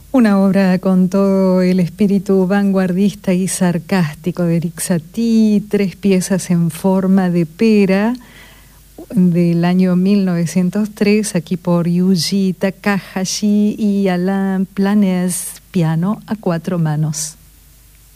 Una obra con todo el espíritu vanguardista y sarcástico de Erik Satie, 3 piezas en forma de pera del año 1903, aquí por Yuji Takahashi y Alain Planès, piano a 4 manos.